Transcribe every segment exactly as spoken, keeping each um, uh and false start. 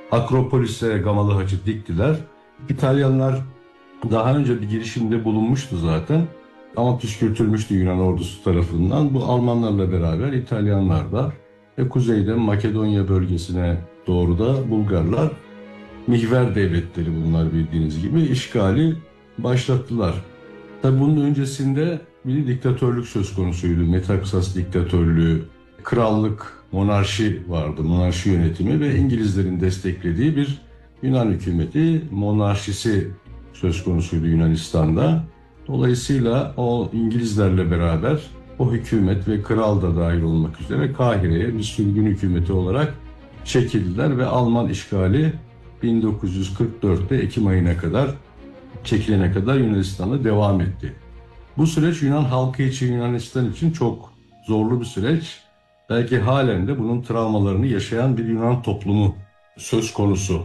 Akropolis'e Gamalı Haç'ı diktiler. İtalyanlar daha önce bir girişimde bulunmuştu zaten. Ama püskürtülmüştü Yunan ordusu tarafından. Bu Almanlarla beraber İtalyanlar da ve kuzeyde Makedonya bölgesine doğru da Bulgarlar, mihver devletleri bunlar bildiğiniz gibi, işgali başlattılar. Tabi bunun öncesinde bir diktatörlük söz konusuydu. Metaksas diktatörlüğü, krallık, monarşi vardı. Monarşi yönetimi ve İngilizlerin desteklediği bir Yunan hükümeti, monarşisi söz konusuydu Yunanistan'da. Dolayısıyla o İngilizlerle beraber o hükümet ve kral da dahil olmak üzere Kahire'ye bir sürgün hükümeti olarak çekildiler ve Alman işgali bin dokuz yüz kırk dörtte Ekim ayına kadar, çekilene kadar Yunanistan'da devam etti. Bu süreç Yunan halkı için, Yunanistan için çok zorlu bir süreç. Belki halen de bunun travmalarını yaşayan bir Yunan toplumu söz konusu.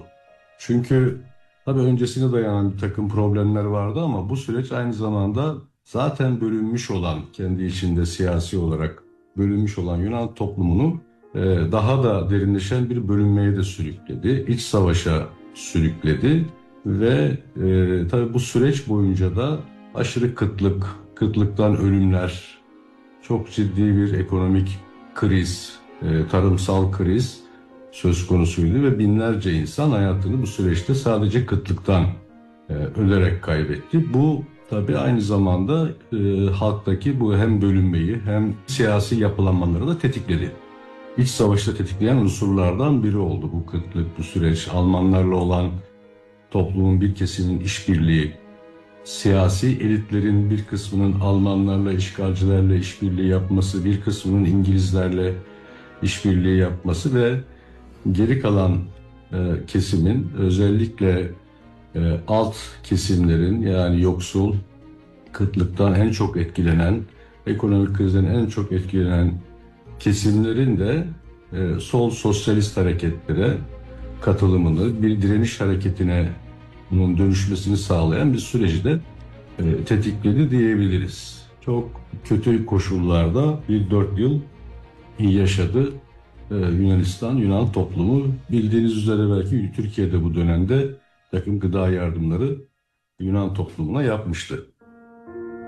Çünkü tabii öncesine dayanan bir takım problemler vardı ama bu süreç aynı zamanda zaten bölünmüş olan, kendi içinde siyasi olarak bölünmüş olan Yunan toplumunu e, daha da derinleşen bir bölünmeye de sürükledi. İç savaşa sürükledi ve e, tabii bu süreç boyunca da aşırı kıtlık, kıtlıktan ölümler, çok ciddi bir ekonomik kriz, e, tarımsal kriz söz konusuydu ve binlerce insan hayatını bu süreçte sadece kıtlıktan e, ölerek kaybetti. Bu tabii aynı zamanda e, halktaki bu hem bölünmeyi hem siyasi yapılanmaları da tetikledi. İç savaşta tetikleyen unsurlardan biri oldu bu kıtlık, bu süreç. Almanlarla olan toplumun bir kesiminin işbirliği, siyasi elitlerin bir kısmının Almanlarla, işgalcilerle işbirliği yapması, bir kısmının İngilizlerle işbirliği yapması ve geri kalan e, kesimin, özellikle e, alt kesimlerin, yani yoksul, kıtlıktan en çok etkilenen, ekonomik krizden en çok etkilenen kesimlerin de e, sol sosyalist hareketlere katılımını, bir direniş hareketine bunun dönüşmesini sağlayan bir süreci de e, tetikledi diyebiliriz. Çok kötü koşullarda bir dört yıl yaşadı e, Yunanistan, Yunan toplumu. Bildiğiniz üzere belki Türkiye'de bu dönemde takım gıda yardımları Yunan toplumuna yapmıştı.